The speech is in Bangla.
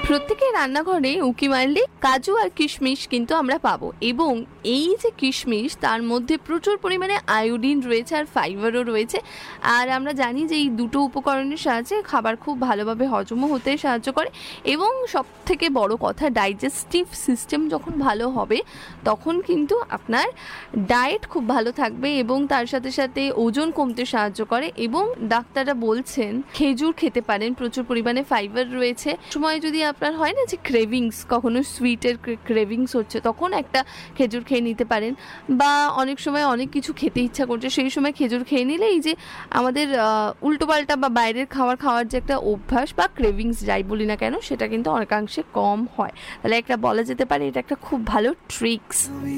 প্রত্যেকের রান্নাঘরে উকি মারলে কাজু আর কিশমিশ কিন্তু আমরা পাবো, এবং এই যে কিশমিশ তার মধ্যে প্রচুর পরিমাণে আয়োডিন রয়েছে আর ফাইবারও রয়েছে। আর আমরা জানি যে এই দুটো উপকরণের সাহায্যে খাবার খুব ভালোভাবে হজমও হতে সাহায্য করে, এবং সব থেকে বড় কথা ডাইজেস্টিভ সিস্টেম যখন ভালো হবে তখন কিন্তু আপনার ডায়েট খুব ভালো থাকবে এবং তার সাথে সাথে ওজন কমতে সাহায্য করে। এবং ডাক্তাররা বলছেন খেজুর খেতে পারেন, প্রচুর পরিমাণে ফাইবার রয়েছে। সময় যদি আপনার হয় না যে ক্রেভিংস, কখনো সুইটের ক্রেভিংস হচ্ছে, তখন একটা খেজুর খেয়ে নিতে পারেন। বা অনেক সময় অনেক কিছু খেতে ইচ্ছা করছে, সেই সময় খেজুর খেয়ে নিলে এই যে আমাদের উল্টোপাল্টা বা বাইরের খাওয়ার যে একটা অভ্যাস বা ক্রেভিংস যাই বলি না কেন, সেটা কিন্তু অনেকাংশে কম হয়। তাহলে একটা বলা যেতে পারে এটা একটা খুব ভালো ট্রিক্স।